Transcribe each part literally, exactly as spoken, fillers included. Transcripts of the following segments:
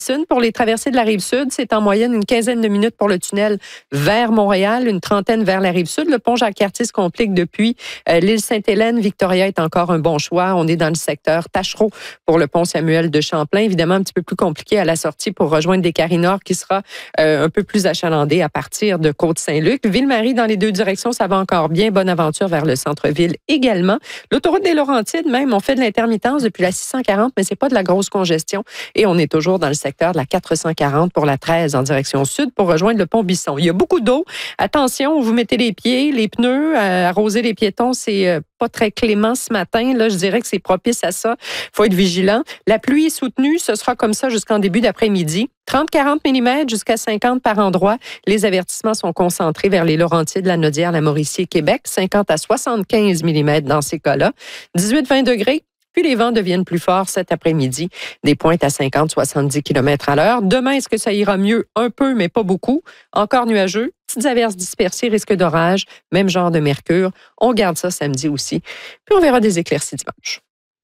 Pour les traversées de la Rive-Sud, c'est en moyenne une quinzaine de minutes pour le tunnel vers Montréal, une trentaine vers la Rive-Sud. Le pont Jacques-Cartier se complique depuis euh, l'île Sainte-Hélène. Victoria est encore un bon choix. On est dans le secteur Tachereau pour le pont Samuel de Champlain. Évidemment, un petit peu plus compliqué à la sortie pour rejoindre Descaries-Nord qui sera euh, un peu plus achalandé à partir de Côte-Saint-Luc. Ville-Marie, dans les deux directions, ça va encore bien. Bonne aventure vers le centre-ville également. L'autoroute des Laurentides, même, on fait de l'intermittence depuis la six cent quarante, mais c'est pas de la grosse congestion. Et on est toujours dans le secteur de la quatre cent quarante pour la treize en direction sud pour rejoindre le pont Bisson. Il y a beaucoup d'eau. Attention, vous mettez les pieds, les pneus, euh, arroser les piétons, c'est euh, pas très clément ce matin. Là, je dirais que c'est propice à ça. Il faut être vigilant. La pluie est soutenue. Ce sera comme ça jusqu'en début d'après-midi. trente à quarante millimètres jusqu'à cinquante par endroit. Les avertissements sont concentrés vers les Laurentides, la Naudière, la Mauricie et Québec. cinquante à soixante-quinze millimètres dans ces cas-là. dix-huit à vingt degrés. Puis les vents deviennent plus forts cet après-midi. Des pointes à cinquante à soixante-dix kilomètres à l'heure. Demain, est-ce que ça ira mieux? Un peu, mais pas beaucoup. Encore nuageux. Petites averses dispersées, risque d'orage. Même genre de mercure. On garde ça samedi aussi. Puis on verra des éclaircies dimanche.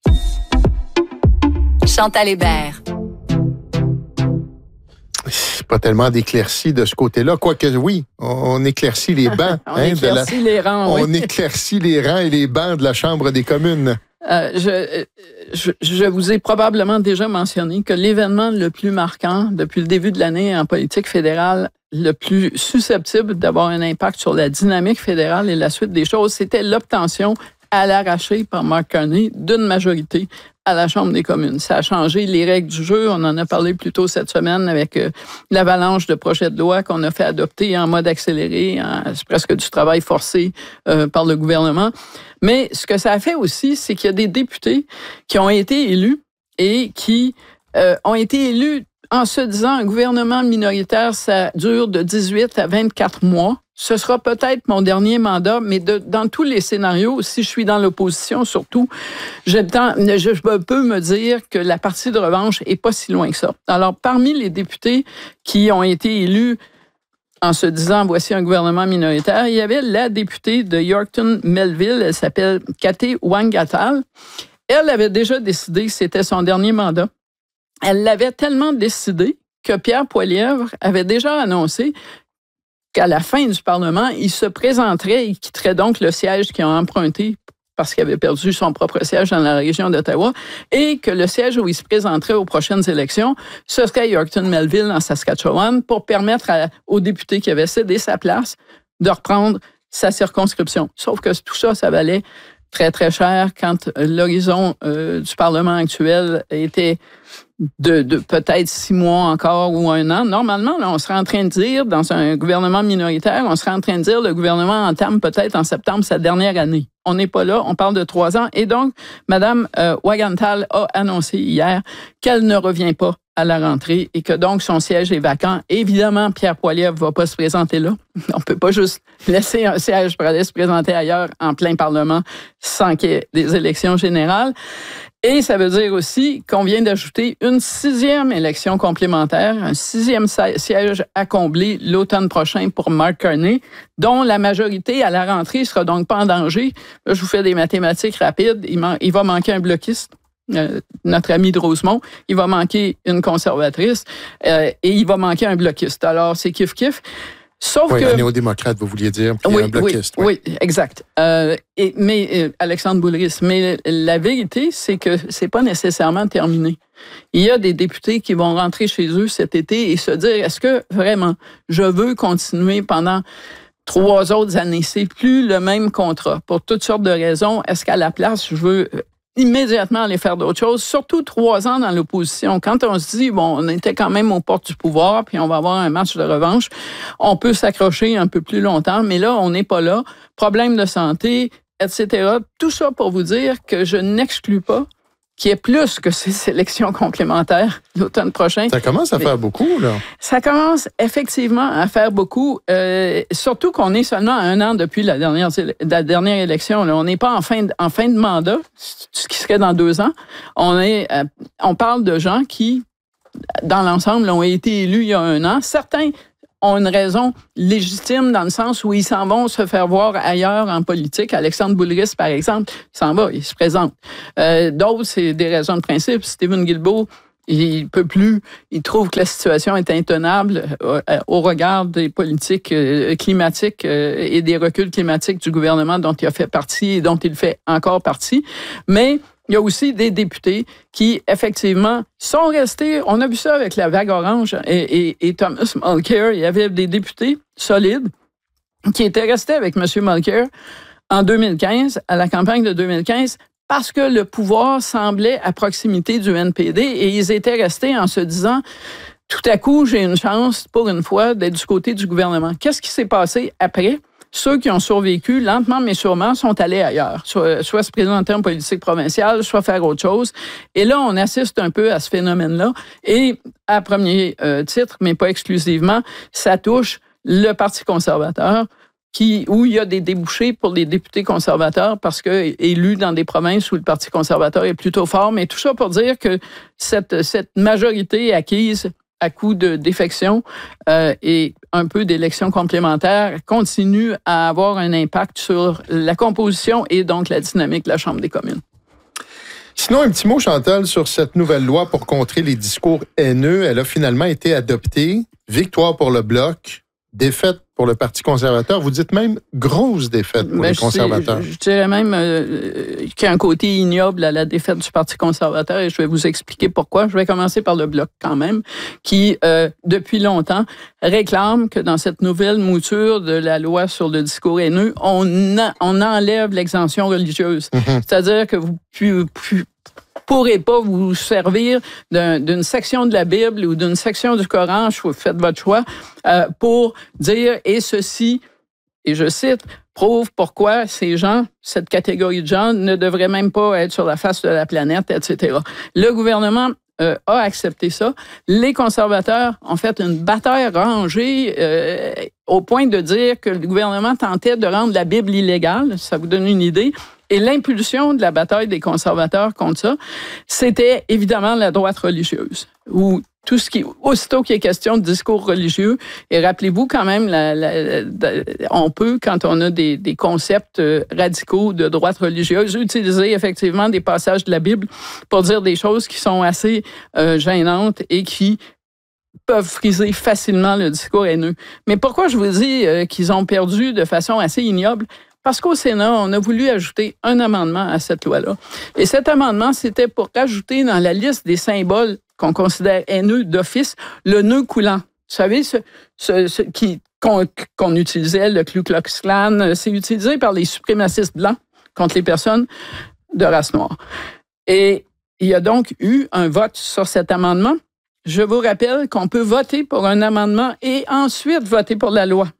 Chantal Hébert. Pas tellement d'éclaircies de ce côté-là. Quoique, oui, on éclaircit les bancs. on hein, éclaircit de la... les rangs, oui. On éclaircit les rangs et les bancs de la Chambre des communes. Euh, je, je, je vous ai probablement déjà mentionné que l'événement le plus marquant depuis le début de l'année en politique fédérale, le plus susceptible d'avoir un impact sur la dynamique fédérale et la suite des choses, c'était l'obtention à l'arraché par Mark Carney d'une majorité à la Chambre des communes. Ça a changé les règles du jeu. On en a parlé plus tôt cette semaine avec euh, l'avalanche de projets de loi qu'on a fait adopter en mode accéléré. En, c'est presque du travail forcé euh, par le gouvernement. Mais ce que ça a fait aussi, c'est qu'il y a des députés qui ont été élus et qui euh, ont été élus en se disant un gouvernement minoritaire, ça dure de dix-huit à vingt-quatre mois. Ce sera peut-être mon dernier mandat, mais de, dans tous les scénarios, si je suis dans l'opposition, surtout, je, je, je peux me dire que la partie de revanche est pas si loin que ça. Alors, parmi les députés qui ont été élus en se disant, voici un gouvernement minoritaire, il y avait la députée de Yorkton-Melville, elle s'appelle Cathy Wanghattal. Elle avait déjà décidé que c'était son dernier mandat. Elle l'avait tellement décidé que Pierre Poilievre avait déjà annoncé qu'à la fin du Parlement, il se présenterait et quitterait donc le siège qu'il a emprunté parce qu'il avait perdu son propre siège dans la région d'Ottawa, et que le siège où il se présenterait aux prochaines élections, ce serait Yorkton-Melville en Saskatchewan pour permettre à, aux députés qui avaient cédé sa place de reprendre sa circonscription. Sauf que tout ça, ça valait très, très cher quand l'horizon euh, du Parlement actuel était de, de peut-être six mois encore ou un an. Normalement, là, on serait en train de dire, dans un gouvernement minoritaire, on serait en train de dire le gouvernement entame peut-être en septembre sa dernière année. On n'est pas là, on parle de trois ans. Et donc, Mme euh, Wanghattal a annoncé hier qu'elle ne revient pas à la rentrée et que donc son siège est vacant. Évidemment, Pierre Poilievre ne va pas se présenter là. On ne peut pas juste laisser un siège pour aller se présenter ailleurs en plein Parlement sans qu'il y ait des élections générales. Et ça veut dire aussi qu'on vient d'ajouter une sixième élection complémentaire, un sixième siège à combler l'automne prochain pour Mark Carney, dont la majorité à la rentrée ne sera donc pas en danger. Là, je vous fais des mathématiques rapides. Il, man- il va manquer un bloquiste. Euh, notre ami de Rosemont, il va manquer une conservatrice euh, et il va manquer un bloquiste. Alors, c'est kiff-kiff. Sauf oui, que... un néo-démocrate, vous vouliez dire, puis oui, un bloquiste. Oui, oui. oui exact. Euh, et, mais euh, Alexandre Boulris, mais la vérité, c'est que c'est pas nécessairement terminé. Il y a des députés qui vont rentrer chez eux cet été et se dire, est-ce que vraiment je veux continuer pendant trois autres années? C'est plus le même contrat. Pour toutes sortes de raisons, est-ce qu'à la place, je veux immédiatement aller faire d'autres choses, surtout trois ans dans l'opposition. Quand on se dit, bon, on était quand même aux portes du pouvoir, puis on va avoir un match de revanche, on peut s'accrocher un peu plus longtemps, mais là, on n'est pas là. Problème de santé, et cetera. Tout ça pour vous dire que je n'exclus pas qu'il y ait plus que ces élections complémentaires l'automne prochain. Ça commence à faire beaucoup, là. Ça commence effectivement à faire beaucoup, euh, surtout qu'on est seulement à un an depuis la dernière, la dernière élection. Là. On n'est pas en fin, de, en fin de mandat, ce qui serait dans deux ans. On, est, euh, on parle de gens qui, dans l'ensemble, ont été élus il y a un an. Certains ont une raison légitime dans le sens où ils s'en vont se faire voir ailleurs en politique. Alexandre Boulris, par exemple, il s'en va, il se présente. Euh, d'autres, c'est des raisons de principe. Stephen Guilbeault Il ne peut plus. Il trouve que la situation est intenable au regard des politiques climatiques et des reculs climatiques du gouvernement dont il a fait partie et dont il fait encore partie. Mais il y a aussi des députés qui, effectivement, sont restés. On a vu ça avec la vague orange et, et, et Thomas Mulcair. Il y avait des députés solides qui étaient restés avec M. Mulcair en deux mille quinze, à la campagne de deux mille quinze, parce que le pouvoir semblait à proximité du N P D et ils étaient restés en se disant, tout à coup, j'ai une chance, pour une fois, d'être du côté du gouvernement. Qu'est-ce qui s'est passé après? Ceux qui ont survécu, lentement mais sûrement, sont allés ailleurs, soit, soit se présenter en politique provinciale, soit faire autre chose. Et là, on assiste un peu à ce phénomène-là. Et à premier euh, titre, mais pas exclusivement, ça touche le Parti conservateur, Qui, où il y a des débouchés pour les députés conservateurs parce que élus dans des provinces où le Parti conservateur est plutôt fort. Mais tout ça pour dire que cette, cette majorité acquise à coup de défection euh, et un peu d'élections complémentaires continue à avoir un impact sur la composition et donc la dynamique de la Chambre des communes. Sinon, un petit mot, Chantal, sur cette nouvelle loi pour contrer les discours haineux. Elle a finalement été adoptée. Victoire pour le Bloc. Défaite pour le Parti conservateur. Vous dites même grosse défaite pour ben, les conservateurs. Je, je dirais même euh, qu'il y a un côté ignoble à la défaite du Parti conservateur et je vais vous expliquer pourquoi. Je vais commencer par le Bloc quand même, qui, euh, depuis longtemps, réclame que dans cette nouvelle mouture de la loi sur le discours haineux, on, a, on enlève l'exemption religieuse. Mm-hmm. C'est-à-dire que vous pu, pu, pourrez pas vous servir d'un, d'une section de la Bible ou d'une section du Coran, faites votre choix, euh, pour dire « et ceci », et je cite, « prouve pourquoi ces gens, cette catégorie de gens, ne devraient même pas être sur la face de la planète, et cetera » Le gouvernement euh, a accepté ça. Les conservateurs ont fait une bataille rangée euh, au point de dire que le gouvernement tentait de rendre la Bible illégale. Ça vous donne une idée. Et l'impulsion de la bataille des conservateurs contre ça, c'était évidemment la droite religieuse, où tout ce qui, aussitôt qu'il y a question de discours religieux, et rappelez-vous quand même, la, la, la, on peut, quand on a des, des concepts radicaux de droite religieuse, utiliser effectivement des passages de la Bible pour dire des choses qui sont assez euh, gênantes et qui peuvent friser facilement le discours haineux. Mais pourquoi je vous dis euh, qu'ils ont perdu de façon assez ignoble? Parce qu'au Sénat, on a voulu ajouter un amendement à cette loi-là. Et cet amendement, c'était pour rajouter dans la liste des symboles qu'on considère haineux d'office, le nœud coulant. Vous savez, ce, ce, ce qui, qu'on, qu'on utilisait, le Ku Klux Klan, c'est utilisé par les suprémacistes blancs contre les personnes de race noire. Et il y a donc eu un vote sur cet amendement. Je vous rappelle qu'on peut voter pour un amendement et ensuite voter pour la loi.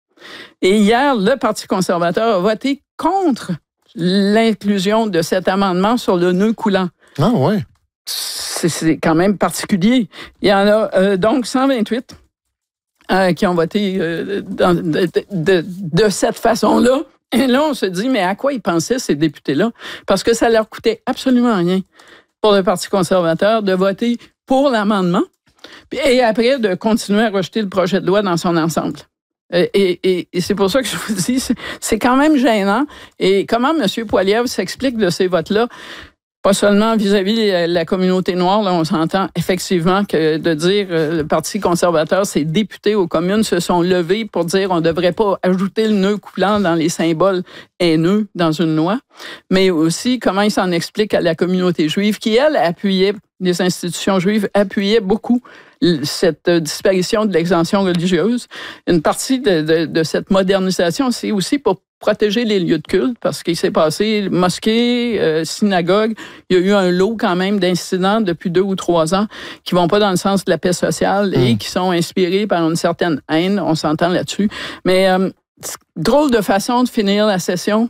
Et hier, le Parti conservateur a voté contre l'inclusion de cet amendement sur le nœud coulant. Ah ouais. C'est, c'est quand même particulier. Il y en a euh, donc cent vingt-huit euh, qui ont voté euh, dans, de, de, de cette façon-là. Et là, on se dit, mais à quoi ils pensaient, ces députés-là? Parce que ça leur coûtait absolument rien pour le Parti conservateur de voter pour l'amendement et après de continuer à rejeter le projet de loi dans son ensemble. Et, et, et c'est pour ça que je vous dis, c'est, c'est quand même gênant. Et comment M. Poilievre s'explique de ces votes-là? Pas seulement vis-à-vis de la communauté noire, là, on s'entend effectivement que de dire euh, le Parti conservateur, ses députés aux communes se sont levés pour dire on ne devrait pas ajouter le nœud coulant dans les symboles haineux dans une loi, mais aussi comment il s'en explique à la communauté juive qui, elle, appuyait, les institutions juives appuyaient beaucoup cette disparition de l'exemption religieuse. Une partie de, de, de cette modernisation, c'est aussi pour protéger les lieux de culte, parce qu'il s'est passé mosquée, euh, synagogue, il y a eu un lot quand même d'incidents depuis deux ou trois ans qui vont pas dans le sens de la paix sociale mmh. et qui sont inspirés par une certaine haine, on s'entend là-dessus. Mais euh, drôle de façon de finir la session.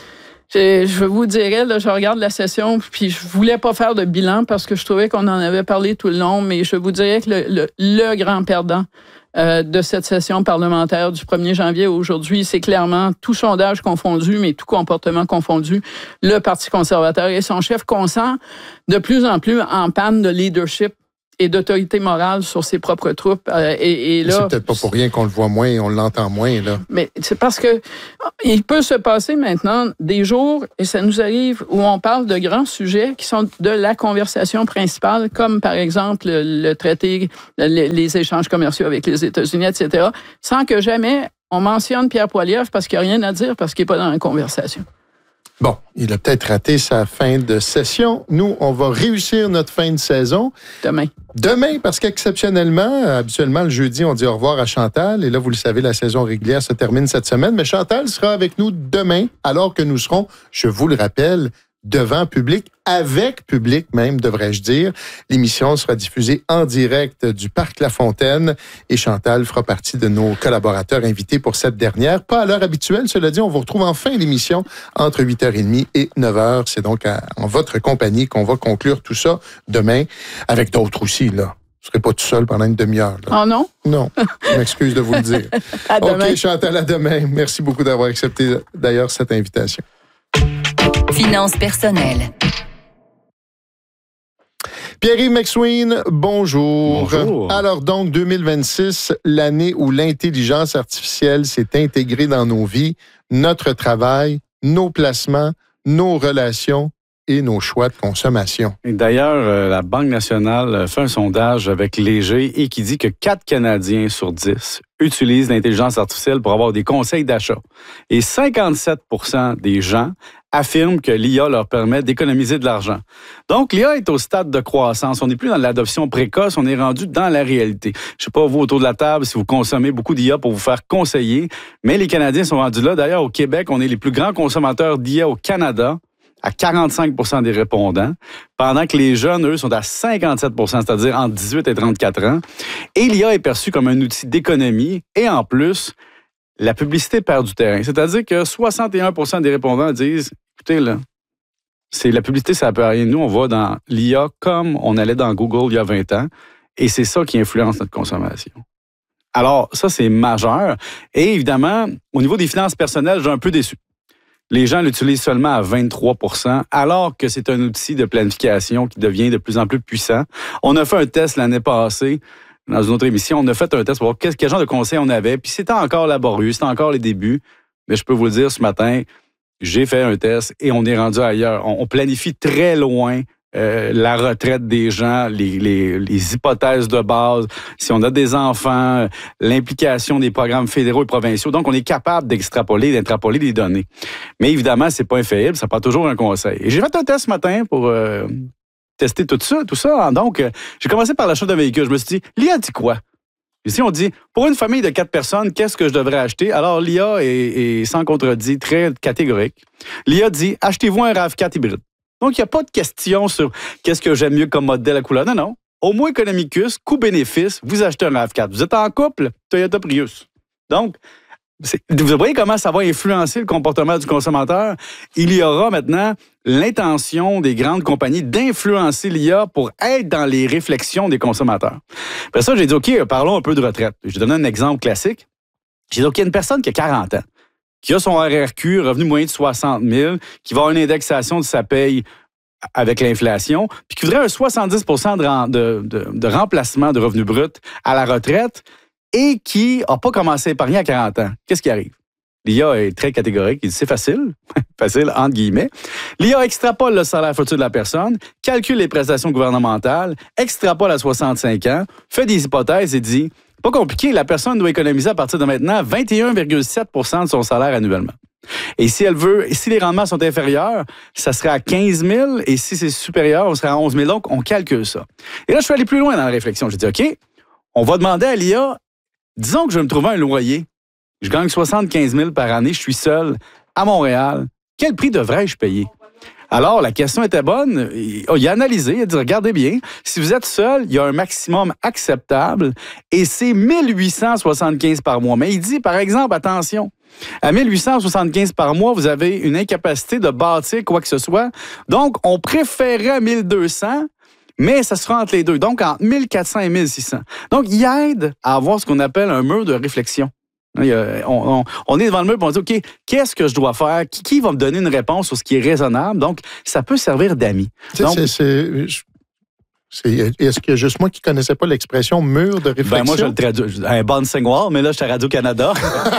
Je, je vous dirais, là, je regarde la session, puis je voulais pas faire de bilan parce que je trouvais qu'on en avait parlé tout le long, mais je vous dirais que le, le, le grand perdant euh, de cette session parlementaire du premier janvier aujourd'hui, c'est clairement tout sondage confondu, mais tout comportement confondu, le Parti conservateur et son chef qu'on sent de plus en plus en panne de leadership et d'autorité morale sur ses propres troupes. Euh, et, et là, c'est peut-être pas pour rien qu'on le voit moins et on l'entend moins, là. Mais c'est parce que il peut se passer maintenant des jours, et ça nous arrive, où on parle de grands sujets qui sont de la conversation principale, comme par exemple le, le traité, les, les échanges commerciaux avec les États-Unis, et cetera, sans que jamais on mentionne Pierre Poilievre parce qu'il n'y a rien à dire, parce qu'il n'est pas dans la conversation. Bon, il a peut-être raté sa fin de session. Nous, on va réussir notre fin de saison. Demain. Demain, parce qu'exceptionnellement, habituellement, le jeudi, on dit au revoir à Chantal. Et là, vous le savez, la saison régulière se termine cette semaine. Mais Chantal sera avec nous demain, alors que nous serons, je vous le rappelle, devant public, avec public même, devrais-je dire. L'émission sera diffusée en direct du Parc La Fontaine et Chantal fera partie de nos collaborateurs invités pour cette dernière. Pas à l'heure habituelle, cela dit, on vous retrouve en fin d'émission entre huit heures trente et neuf heures. C'est donc à, en votre compagnie qu'on va conclure tout ça demain, avec d'autres aussi, là. Je ne serai pas tout seul pendant une demi-heure. Là. Oh non? Non, je m'excuse de vous le dire. À demain. OK, Chantal, à demain. Merci beaucoup d'avoir accepté d'ailleurs cette invitation. Finances personnelles. Pierre-Yves McSween, bonjour. Bonjour. Alors donc, deux mille vingt-six, l'année où l'intelligence artificielle s'est intégrée dans nos vies, notre travail, nos placements, nos relations et nos choix de consommation. Et d'ailleurs, euh, la Banque nationale fait un sondage avec Léger et qui dit que quatre Canadiens sur dix utilisent l'intelligence artificielle pour avoir des conseils d'achat. Et cinquante-sept pour cent des gens affirment que l'I A leur permet d'économiser de l'argent. Donc, l'I A est au stade de croissance. On n'est plus dans l'adoption précoce, on est rendu dans la réalité. Je ne sais pas, vous, autour de la table, si vous consommez beaucoup d'I A pour vous faire conseiller, mais les Canadiens sont rendus là. D'ailleurs, au Québec, on est les plus grands consommateurs d'I A au Canada, à quarante-cinq pour cent des répondants, pendant que les jeunes, eux, sont à cinquante-sept pour cent, c'est-à-dire entre dix-huit et trente-quatre ans. Et l'I A est perçue comme un outil d'économie et en plus, la publicité perd du terrain. C'est-à-dire que soixante et un pour cent des répondants disent, écoutez, là, c'est la publicité, ça ne peut rien. Nous, on va dans l'I A comme on allait dans Google il y a vingt ans et c'est ça qui influence notre consommation. Alors, ça, c'est majeur. Et évidemment, au niveau des finances personnelles, je suis un peu déçu. Les gens l'utilisent seulement à vingt-trois pour cent, alors que c'est un outil de planification qui devient de plus en plus puissant. On a fait un test l'année passée, dans une autre émission, on a fait un test pour voir quel, quel genre de conseils on avait, puis c'était encore laborieux, c'était encore les débuts, mais je peux vous le dire, ce matin, j'ai fait un test et on est rendu ailleurs. On, on planifie très loin Euh, la retraite des gens, les, les, les hypothèses de base, si on a des enfants, l'implication des programmes fédéraux et provinciaux. Donc, on est capable d'extrapoler, d'intrapoler les données. Mais évidemment, c'est pas infaillible, ça prend toujours un conseil. Et j'ai fait un test ce matin pour euh, tester tout ça, tout ça. Donc, euh, j'ai commencé par l'achat d'un véhicule. Je me suis dit, l'I A dit quoi? Ici, on dit, pour une famille de quatre personnes, qu'est-ce que je devrais acheter? Alors, l'I A est, est sans contredit, très catégorique. L'I A dit, achetez-vous un RAV quatre hybride. Donc, il n'y a pas de question sur qu'est-ce que j'aime mieux comme modèle à couleur. Non, non. Au moins Economicus, coût-bénéfice, vous achetez un RAV quatre. Vous êtes en couple, Toyota Prius. Donc, vous voyez comment ça va influencer le comportement du consommateur? Il y aura maintenant l'intention des grandes compagnies d'influencer l'I A pour être dans les réflexions des consommateurs. Après ça, j'ai dit, OK, parlons un peu de retraite. Je vais donner un exemple classique. J'ai dit, OK, il y a une personne qui a quarante ans, qui a son R R Q, revenu moyen de soixante mille, qui va avoir une indexation de sa paye avec l'inflation, puis qui voudrait un soixante-dix pour cent de, de, de, de remplacement de revenus bruts à la retraite et qui n'a pas commencé à épargner à quarante ans. Qu'est-ce qui arrive? L'I A est très catégorique. Il dit c'est facile, facile entre guillemets. L'I A extrapole le salaire futur de la personne, calcule les prestations gouvernementales, extrapole à soixante-cinq ans, fait des hypothèses et dit pas compliqué, la personne doit économiser à partir de maintenant vingt et un virgule sept pour cent de son salaire annuellement. Et si elle veut, si les rendements sont inférieurs, ça serait à quinze mille et si c'est supérieur, on serait à onze mille. Donc, on calcule ça. Et là, je suis allé plus loin dans la réflexion. J'ai dit, OK, on va demander à l'I A, disons que je vais me trouver un loyer. Je gagne soixante-quinze mille par année, je suis seul à Montréal. Quel prix devrais-je payer? Alors, la question était bonne. Il a analysé, il a dit, regardez bien, si vous êtes seul, il y a un maximum acceptable et c'est mille huit cent soixante-quinze par mois. Mais il dit, par exemple, attention, à mille huit cent soixante-quinze par mois, vous avez une incapacité de bâtir quoi que ce soit. Donc, on préférerait mille deux cents, mais ça sera entre les deux. Donc, entre mille quatre cents et mille six cents. Donc, il aide à avoir ce qu'on appelle un mur de réflexion. On, on, on est devant le mur et on dit, OK, qu'est-ce que je dois faire? Qui, qui va me donner une réponse sur ce qui est raisonnable? Donc, ça peut servir d'amis. C'est, Donc, c'est, c'est, C'est, est-ce qu'il y a juste moi qui ne connaissais pas l'expression mur de réflexion? Ben moi, je le traduis. Un bon savoir, mais là, je suis à Radio-Canada.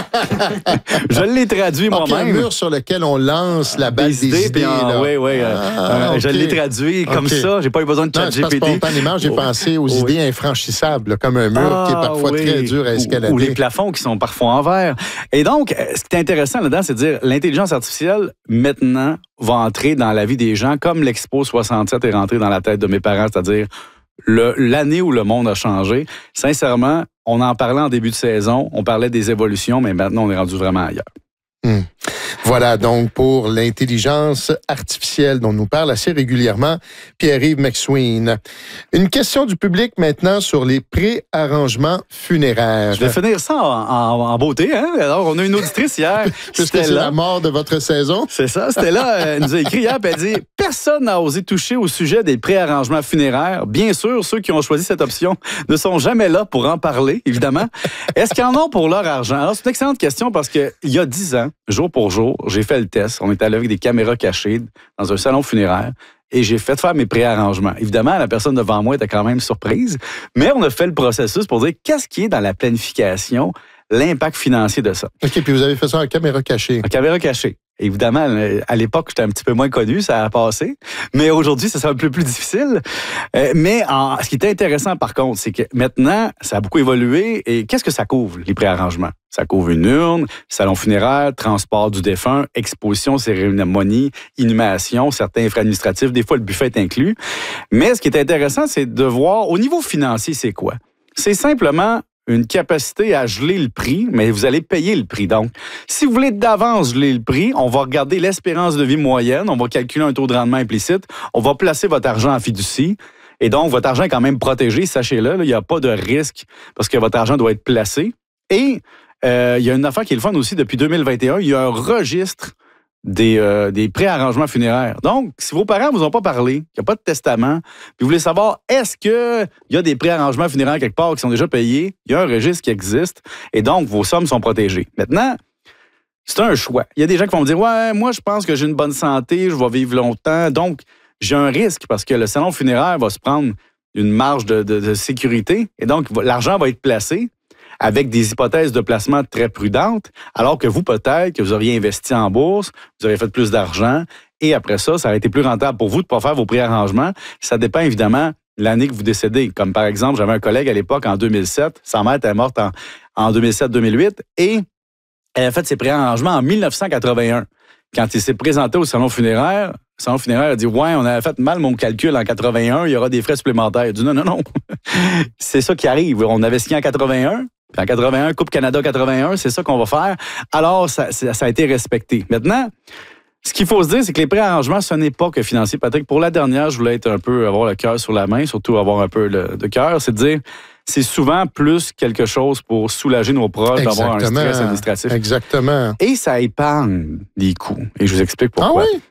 Je l'ai traduit okay, moi-même. Un mur sur lequel on lance la balle des, des idées. En, oui, oui. Ah, euh, okay. Je l'ai traduit comme okay. ça. J'ai pas eu besoin de ChatGPT. Spontanément, j'ai oh. pensé aux oui. idées infranchissables, là, comme un mur ah, qui est parfois oui. très dur à escalader. Ou, ou les plafonds qui sont parfois en verre. Et donc, ce qui est intéressant là-dedans, c'est de dire l'intelligence artificielle, maintenant, va entrer dans la vie des gens comme l'Expo soixante-sept est rentré dans la tête de mes parents, c'est-à-dire le, l'année où le monde a changé. Sincèrement, on en parlait en début de saison, on parlait des évolutions, mais maintenant, on est rendu vraiment ailleurs. Hum. Voilà donc pour l'intelligence artificielle dont nous parle assez régulièrement Pierre-Yves McSween. Une question du public maintenant sur les pré-arrangements funéraires. Je vais finir ça en, en, en beauté. Hein? Alors, on a une auditrice hier. Puisque c'est la mort de votre saison. C'est ça, c'était là. Elle nous a écrit hier, puis elle dit « Personne n'a osé toucher au sujet des pré-arrangements funéraires. Bien sûr, ceux qui ont choisi cette option ne sont jamais là pour en parler, évidemment. Est-ce qu'ils en ont pour leur argent? » Alors, c'est une excellente question parce qu'il y a dix ans, jour pour jour, j'ai fait le test. On est allé avec des caméras cachées dans un salon funéraire et j'ai fait faire mes préarrangements. Évidemment, la personne devant moi était quand même surprise, mais on a fait le processus pour dire qu'est-ce qui est dans la planification, l'impact financier de ça. OK, puis vous avez fait ça en caméra cachée. En caméra cachée. Évidemment, à l'époque, j'étais un petit peu moins connu, ça a passé. Mais aujourd'hui, ça sera un peu plus difficile. Mais en, ce qui est intéressant, par contre, c'est que maintenant, ça a beaucoup évolué. Et qu'est-ce que ça couvre, les préarrangements? Ça couvre une urne, salon funéraire, transport du défunt, exposition, cérémonie, inhumation, certains frais administratifs. Des fois, le buffet est inclus. Mais ce qui est intéressant, c'est de voir, au niveau financier, c'est quoi? C'est simplement une capacité à geler le prix, mais vous allez payer le prix. Donc, si vous voulez d'avance geler le prix, on va regarder l'espérance de vie moyenne, on va calculer un taux de rendement implicite, on va placer votre argent en fiducie, et donc votre argent est quand même protégé, sachez-le, il n'y a pas de risque parce que votre argent doit être placé. Et euh, il y a une affaire qui est le fun aussi, depuis deux mille vingt et un, il y a un registre des, euh, des préarrangements funéraires. Donc, si vos parents ne vous ont pas parlé, qu'il n'y a pas de testament, puis vous voulez savoir, est-ce qu'il y a des préarrangements funéraires quelque part qui sont déjà payés, il y a un registre qui existe, et donc vos sommes sont protégées. Maintenant, c'est un choix. Il y a des gens qui vont me dire, ouais, moi, je pense que j'ai une bonne santé, je vais vivre longtemps, donc j'ai un risque parce que le salon funéraire va se prendre une marge de, de, de sécurité, et donc l'argent va être placé avec des hypothèses de placement très prudentes, alors que vous, peut-être, que vous auriez investi en bourse, vous auriez fait plus d'argent, et après ça, ça aurait été plus rentable pour vous de ne pas faire vos préarrangements. Ça dépend évidemment de l'année que vous décédez. Comme par exemple, j'avais un collègue à l'époque, en deux mille sept, sa mère était morte en, en deux mille sept deux mille huit, et elle a fait ses préarrangements en dix-neuf cent quatre-vingt-un. Quand il s'est présenté au salon funéraire, le salon funéraire a dit « Ouais, on avait fait mal mon calcul en quatre-vingt-un, il y aura des frais supplémentaires. » Il a dit « Non, non, non. C'est ça qui arrive. On avait signé en quatre-vingt-un. En quatre-vingt-un, Coupe Canada quatre-vingt-un, c'est ça qu'on va faire. Alors, ça, ça a été respecté. Maintenant, ce qu'il faut se dire, c'est que les préarrangements, ce n'est pas que financier. Patrick, pour la dernière, je voulais être un peu, avoir le cœur sur la main, surtout avoir un peu le, de cœur, c'est de dire, c'est souvent plus quelque chose pour soulager nos proches, Exactement. D'avoir un stress administratif. Exactement. Et ça épargne des coûts. Et je vous explique pourquoi. Ah oui?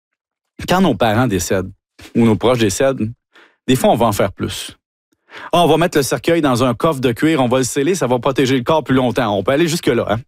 Quand nos parents décèdent, ou nos proches décèdent, des fois, on va en faire plus. Ah, on va mettre le cercueil dans un coffre de cuir, on va le sceller, ça va protéger le corps plus longtemps. On peut aller jusque-là. Hein?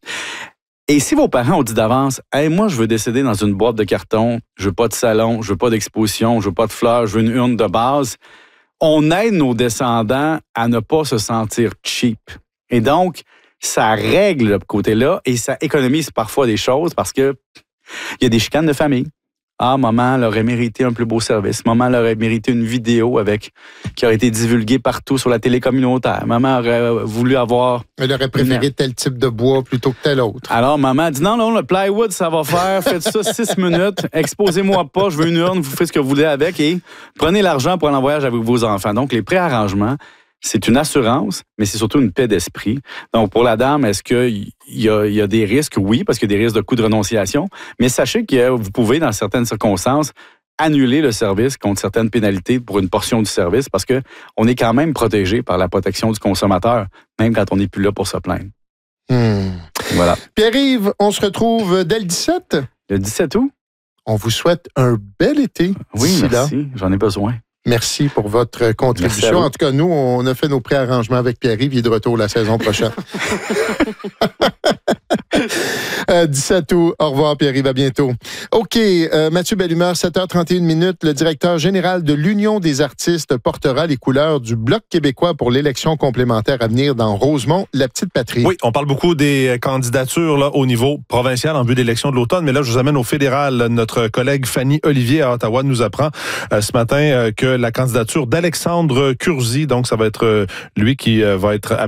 Et si vos parents ont dit d'avance, hey, moi, je veux décéder dans une boîte de carton, je veux pas de salon, je veux pas d'exposition, je veux pas de fleurs, je veux une urne de base, on aide nos descendants à ne pas se sentir cheap. Et donc, ça règle le côté-là et ça économise parfois des choses parce que il y a des chicanes de famille. Ah, maman, elle aurait mérité un plus beau service. Maman, elle aurait mérité une vidéo avec qui aurait été divulguée partout sur la télé communautaire. Maman aurait voulu avoir... Elle aurait préféré une... tel type de bois plutôt que tel autre. Alors, maman dit, non, non, le plywood, ça va faire. Faites ça six minutes. Exposez-moi pas. Je veux une urne. Vous faites ce que vous voulez avec et prenez l'argent pour aller en voyage avec vos enfants. Donc, les préarrangements, c'est une assurance, mais c'est surtout une paix d'esprit. Donc, pour la dame, est-ce qu'il y a, il y a des risques? Oui, parce qu'il y a des risques de coûts de renonciation. Mais sachez que vous pouvez, dans certaines circonstances, annuler le service contre certaines pénalités pour une portion du service parce qu'on est quand même protégé par la protection du consommateur, même quand on n'est plus là pour se plaindre. Hmm. Voilà. Pierre-Yves, on se retrouve dès le dix-sept? Le dix-sept août. On vous souhaite un bel été. Oui, merci. Là. J'en ai besoin. Merci pour votre contribution. En tout cas, nous, on a fait nos préarrangements avec Pierre-Yves. Il est de retour la saison prochaine. Euh, dix-sept août. Au revoir, Pierre-Yves, à bientôt. OK, euh, Mathieu Bellumeur, sept heures trente et une minutes. Le directeur général de l'Union des artistes portera les couleurs du Bloc québécois pour l'élection complémentaire à venir dans Rosemont, la petite patrie. Oui, on parle beaucoup des candidatures là, au niveau provincial en vue d'élection de l'automne, mais là, je vous amène au fédéral. Notre collègue Fanny Olivier à Ottawa nous apprend euh, ce matin euh, que la candidature d'Alexandre Curzi, donc ça va être euh, lui qui euh, va être